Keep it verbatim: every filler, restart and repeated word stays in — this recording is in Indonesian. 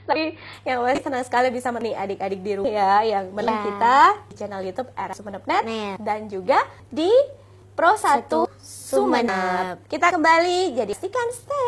Tapi yang pasti senang sekali bisa menemani adik-adik di rumah ya, yang menang Ya. kita di channel YouTube Era Sumenep Net Net. dan juga di Pro satu Sumenep. Kita kembali, jadi pastikan stay.